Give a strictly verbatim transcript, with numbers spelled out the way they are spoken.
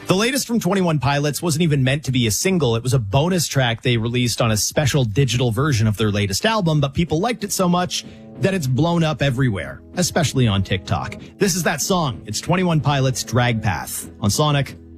The latest from twenty-one Pilots wasn't even meant to be a single. It was a bonus track they released on a special digital version of their latest album, but people liked it so much that it's blown up everywhere, especially on TikTok. This is that song. It's twenty-one Pilots' Drag Path on Sonic.